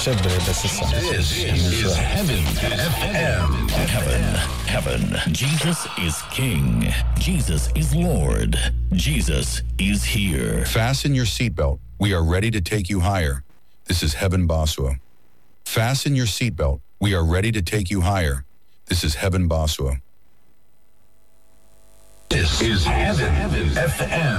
scegliere te stesso. This is Heaven FM. Heaven. Jesus is King. Jesus is Lord. Jesus is here. Fasten your seatbelt. We are ready to take you higher. This is Heaven Basua. Fasten your seatbelt. We are ready to take you higher. This is Heaven Basua. This is Heaven FM.